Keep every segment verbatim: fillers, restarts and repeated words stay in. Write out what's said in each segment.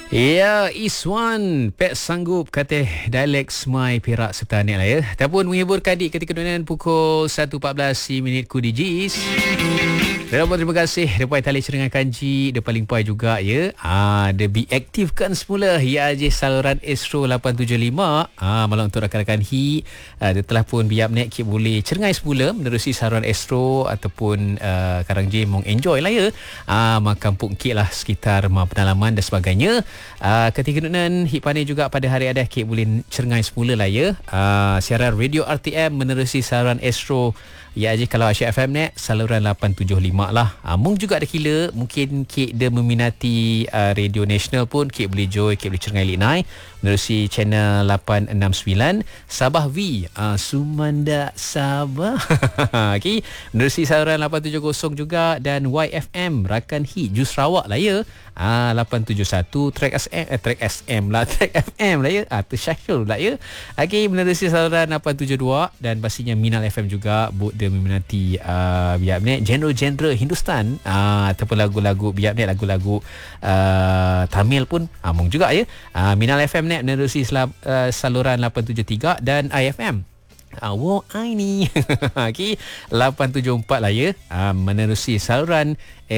Ya, Iswan Pek sanggup kata dialek Semai Perak serta Nek lah ya. Ataupun menghiburkan adik ketika dunia pukul satu empat belas minit Kudi Jis. Dan terima kasih Depan tali cerengan kanji Dia paling puai juga ya. Ah, dia diaktifkan semula Ya je saluran Astro lapan tujuh lima. Ah, malam untuk rakan-rakan Hi. Ah, dia telah pun biar nek kit boleh cerengai semula menerusi saluran Astro ataupun uh, karang je mong enjoy lah ya. Ah, makan pun kit lah sekitar rumah pendalaman dan sebagainya. Ah, ketika nunan Hi pandai juga pada hari ada kit boleh cerengai semula lah ya. Ah, siaran radio R T M menerusi saluran Astro. Ya je kalau Asyik F M ni saluran lapan tujuh lima lah. Ha, mung juga ada kila mungkin Kik dia meminati uh, radio nasional pun Kik boleh join, Kik boleh cerengai Lik Nai menerusi channel lapan enam sembilan Sabah V. Uh, Sumanda Sabah. Okey, menerusi saluran lapan tujuh kosong juga dan Y F M Rakan Hi Jus Sarawak lah ya. Ah, lapan tujuh satu Track S M eh, Track S M lah Track F M lah ya. Ah, tersyakul lah ya. Okey, menerusi saluran lapan tujuh dua dan pastinya Minal F M juga Buk dia meminati uh, biar ni genre-genre Hindustan uh, ataupun lagu-lagu biar ni lagu-lagu uh, Tamil pun among uh, juga ya. Uh, Minal F M ni menerusi selab, uh, saluran lapan tujuh tiga dan I F M Ah, wo ai ni. Okey, lapan tujuh empat lah ya. Ah, menerusi saluran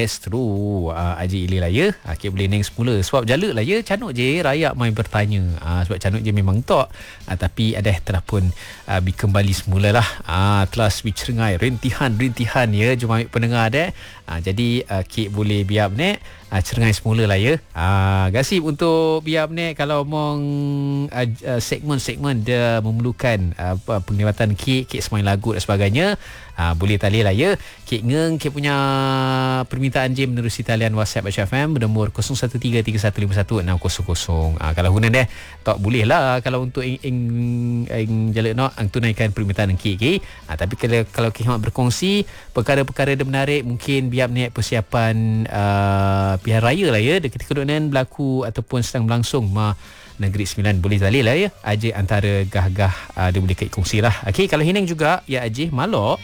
Astro. Ah, Haji Ili lah ya. Okey, boleh neng semula sebab jala lah ya. Canuk je rakyat main bertanya. Ah, sebab canuk je memang tok. Ah, tapi ada telah pun ah, bi kembali semula lah. Ah, telah bicerengai rintihan-rintihan ya. Jom ambil pendengar deh. Ah, jadi ah, Kik boleh biar nek ah, cerengai semula lah ya. Ah, gasip untuk biar nek kalau mong ah, ah, segmen-segmen dia memerlukan ah, penglibatan Kik, Kik semain lagu dan sebagainya. Ha, boleh tali lah ya. Kik ngeng Kik punya permintaan je menerusi talian WhatsApp Asyik F M bernombor kosong satu tiga tiga satu lima satu enam kosong kosong. Ha, kalau guna deh tak boleh lah kalau untuk ing ing, ing jalak nak ang tunaikan permintaan Kik. Okay? Ha, tapi kalau kalau Kik nak berkongsi perkara-perkara yang menarik mungkin biar ni persiapan uh, pilihan raya lah ya dekat kedudukan berlaku ataupun sedang berlangsung mah Negeri Sembilan boleh tali lah ya. Aje antara gah-gah uh, dia boleh Kik kongsi lah. Okey, kalau Hineng juga ya Aje Malok.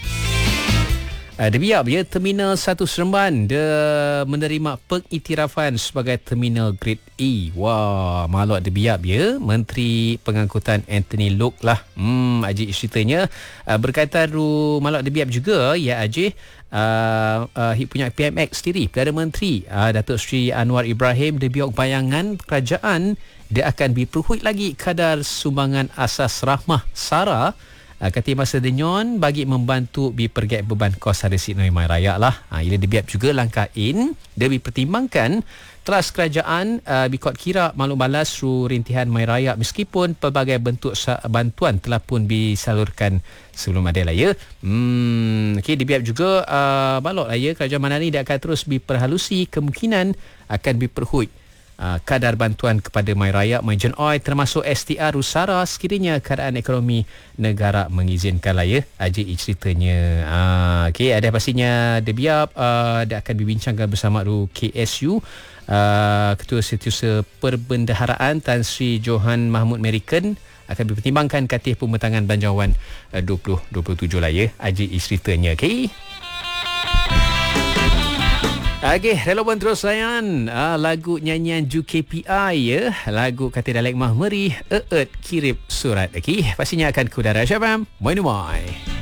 Uh, dia biar ya Terminal satu Seremban dia menerima pengiktirafan sebagai Terminal Grade E. Wah, Malok dia biar ya Menteri Pengangkutan Anthony Loke lah. Hmm, Aje ceritanya uh, berkaitan ru Malok dia biar juga ya Aje Uh, uh, punya P M X sendiri Perdana Menteri uh, Datuk Seri Anwar Ibrahim dia biok bayangan kerajaan dia akan diperhui lagi kadar sumbangan asas rahmah SARA uh, kata masa denyon bagi membantu dipergiat beban kos hari Sidnoi Mai Raya lah. Uh, ia dibiap juga langkah in dia dipertimbangkan teras kerajaan uh, bikot kira maklum balas ru rintihan Mai Raya meskipun pelbagai bentuk bantuan telah pun disalurkan sebelum ada lah ya. Hmm, okey dibiap juga uh, balok lah ya kerajaan Manani dia akan terus diperhalusi kemungkinan akan diperhui uh, kadar bantuan kepada Mai Raya, Mai Jen Oi termasuk S T R Rusara sekiranya keadaan ekonomi negara mengizinkan lah ya. Aje ceritanya. Uh, okey ada pastinya dibiap uh, dia akan dibincangkan bersama ru K S U. Uh, Ketua Setiausaha Perbendaharaan Tan Sri Johan Mahmud American akan dipertimbangkan katih pembentangan belanjawan uh, dua ribu dua puluh tujuh lah ya. Aji ceritanya. Okey. Okey, relevan terus layan uh, lagu nyanyian Ju K P I ya. Lagu kata Dalek Mah Meri Eet Kirip Surat. Okey, pastinya akan ke udara Asyik F M. Mai-mai.